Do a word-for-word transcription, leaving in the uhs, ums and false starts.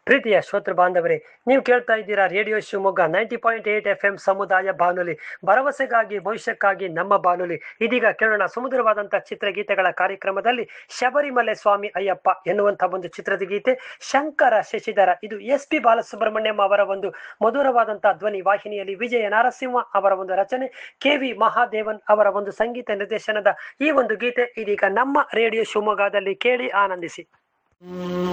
ಪ್ರೀತಿಯ ಶ್ರೋತೃ ಬಾಂಧವರೇ, ನೀವು ಕೇಳ್ತಾ ಇದ್ದೀರಾ radio Shivamogga ninety point eight F M ಸಮುದಾಯ ಬಾನುಲಿ, ಭರವಸೆಗಾಗಿ ಭವಿಷ್ಯಕ್ಕಾಗಿ ನಮ್ಮ ಬಾನುಲಿ. ಇದೀಗ ಕೇಳೋಣ ಸುಮಧುರವಾದಂತಹ ಚಿತ್ರಗೀತೆಗಳ ಕಾರ್ಯಕ್ರಮದಲ್ಲಿ ಶಬರಿಮಲೆ ಸ್ವಾಮಿ ಅಯ್ಯಪ್ಪ ಎನ್ನುವಂತಹ ಒಂದು ಚಿತ್ರದ ಗೀತೆ. ಶಂಕರ ಶಶಿಧರ, ಇದು ಎಸ್ ಪಿ ಬಾಲಸುಬ್ರಹ್ಮಣ್ಯಂ ಅವರ ಒಂದು ಮಧುರವಾದಂತಹ ಧ್ವನಿ ವಾಹಿನಿಯಲ್ಲಿ ವಿಜಯ ನರಸಿಂಹ ಅವರ ಒಂದು ರಚನೆ, ಕೆ ವಿ ಮಹಾದೇವನ್ ಅವರ ಒಂದು ಸಂಗೀತ ನಿರ್ದೇಶನದ ಈ ಒಂದು ಗೀತೆ ಇದೀಗ ನಮ್ಮ ರೇಡಿಯೋ ಶಿವಮೊಗ್ಗದಲ್ಲಿ ಕೇಳಿ ಆನಂದಿಸಿ.